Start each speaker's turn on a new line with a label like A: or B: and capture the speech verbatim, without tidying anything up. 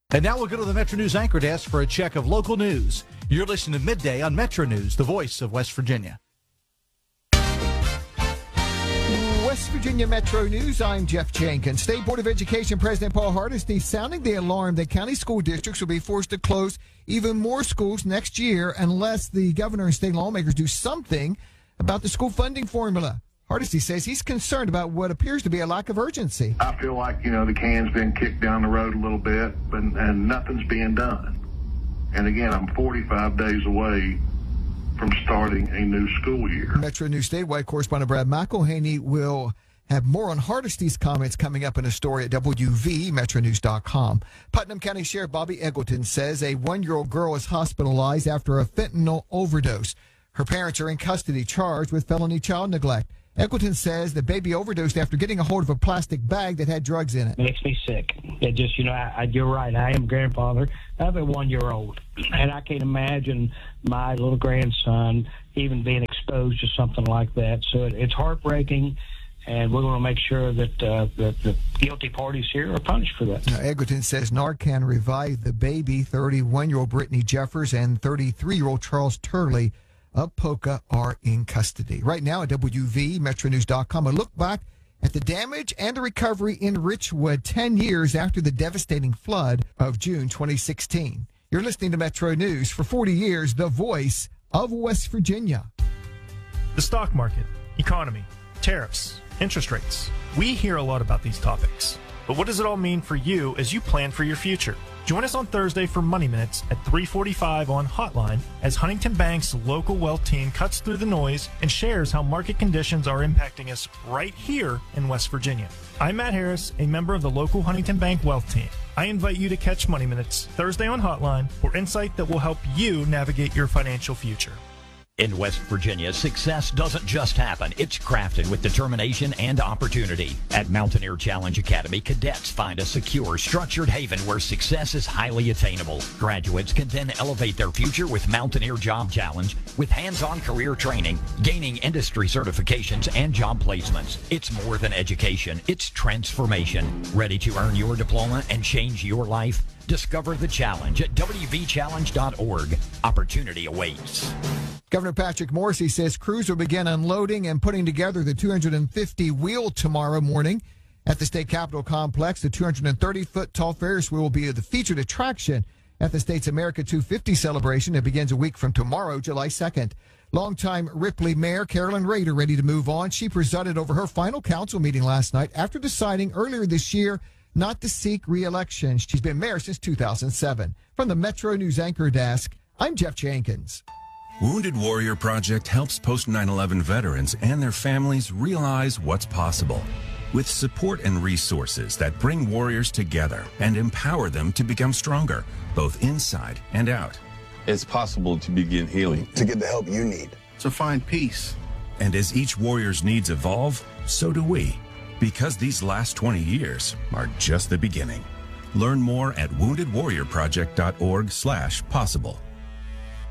A: And now we'll go to the Metro News Anchor Desk for a check of local news. You're listening to Midday on Metro News, the voice of West Virginia.
B: West Virginia Metro News, I'm Jeff Jenkins. State Board of Education President Paul Hardesty sounding the alarm that county school districts will be forced to close even more schools next year unless the governor and state lawmakers do something about the school funding formula. Hardesty says he's concerned about what appears to be a lack of urgency.
C: I feel like, you know, the can's been kicked down the road a little bit, but, and nothing's being done. And again, I'm forty-five days away from starting a new school year.
B: Metro News statewide correspondent Brad McElhaney will have more on Hardesty's comments coming up in a story at W V metro news dot com. Putnam County Sheriff Bobby Eggleton says a one-year-old girl is hospitalized after a fentanyl overdose. Her parents are in custody charged with felony child neglect. Eggleton says the baby overdosed after getting a hold of a plastic bag that had drugs in it.
D: Makes me sick. It just, you know, I, I, you're right. I am a grandfather of a one-year-old, and I can't imagine my little grandson even being exposed to something like that. So it, it's heartbreaking, and we're going to make sure that, uh, that the guilty parties here are punished for that.
B: Now, Eggleton says Narcan revived the baby. thirty-one-year-old Brittany Jeffers and thirty-three-year-old Charles Turley of Poca are in custody. Right now at W V metro news dot com, a look back at the damage and the recovery in Richwood ten years after the devastating flood of June twenty sixteen. You're listening to Metro News. For forty years, the voice of West Virginia.
E: The stock market, economy, tariffs, interest rates. We hear a lot about these topics. But what does it all mean for you as you plan for your future? Join us on Thursday for Money Minutes at three forty-five on Hotline as Huntington Bank's local wealth team cuts through the noise and shares how market conditions are impacting us right here in West Virginia. I'm Matt Harris, a member of the local Huntington Bank wealth team. I invite you to catch Money Minutes Thursday on Hotline for insight that will help you navigate your financial future.
F: In West Virginia, success doesn't just happen. It's crafted with determination and opportunity. At Mountaineer Challenge Academy, cadets find a secure, structured haven where success is highly attainable. Graduates can then elevate their future with Mountaineer Job Challenge with hands-on career training, gaining industry certifications, and job placements. It's more than education. It's transformation. Ready to earn your diploma and change your life? Discover the challenge at w v challenge dot org. Opportunity awaits.
B: Governor Patrick Morrisey says crews will begin unloading and putting together the two hundred fifty wheel tomorrow morning at the State Capitol Complex. The two hundred thirty foot tall Ferris wheel will be the featured attraction at the state's America two fifty celebration. It begins a week from tomorrow, July second. Longtime Ripley Mayor Carolyn Rader ready to move on. She presided over her final council meeting last night after deciding earlier this year not to seek re-election. She's been mayor since two thousand seven. From the Metro News Anchor Desk, I'm Jeff Jenkins.
G: Wounded Warrior Project helps post nine eleven veterans and their families realize what's possible. With support and resources that bring warriors together and empower them to become stronger, both inside and out.
H: It's possible to begin healing.
I: To get the help you need.
H: To find peace.
G: And as each warrior's needs evolve, so do we. Because these last twenty years are just the beginning. Learn more at wounded warrior project dot org slash possible.